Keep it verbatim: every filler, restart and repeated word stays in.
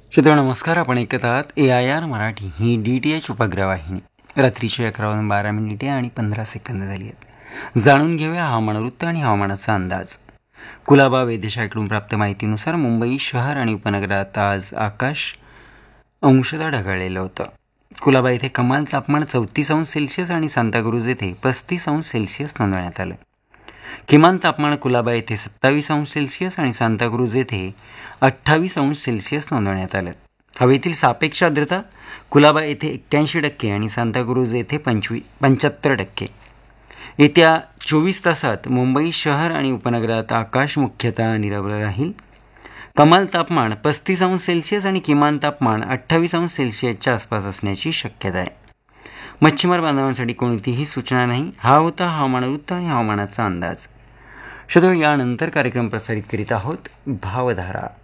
श्रोते नमस्कार. आपण ऐकत आहात ए I R Marathi he D T H उपग्रहवाहिनी. रात्रीचे अकरा वाजून बारा मिनिटे आणि पंधरा सेकंद झाली आहेत. जाणून घेऊया हवामान वृत्त आणि हवामानाचा अंदाज. कुलाबा वेधशाळेकडून प्राप्त माहितीनुसार मुंबई शहर आणि उपनगरात आज आकाश अंशतः ढगाळलेलं होतं. कुलाबा येथे कमाल तापमान चौतीस अंश सेल्सिअस आणि सांताक्रूज येथे पस्तीस अंश सेल्सिअस नोंदवण्यात आलं. किमान तापमान कुलाबा येथे सत्तावीस अंश सेल्सिअस आणि सांताक्रूज येथे अठ्ठावीस अंश सेल्सिअस नोंदवण्यात आलं. हवेतील सापेक्ष आर्द्रता कुलाबा येथे एक्क्याऐंशी टक्के आणि सांताक्रूज येथे पंचवी पंच्याहत्तर टक्के. येत्या चोवीस तासात मुंबई शहर आणि उपनगरात आकाश मुख्यतः निरभ्र राहील. कमाल तापमान पस्तीस अंश सेल्सिअस आणि किमान तापमान अठ्ठावीस अंश सेल्सिअसच्या आसपास असण्याची शक्यता आहे. मच्छीमार बांधवांसाठी कोणतीही सूचना नाही. हा होता हवामान वृत्त आणि हवामानाचा अंदाज. श्रोते, यानंतर कार्यक्रम प्रसारित करीत आहोत भावधारा.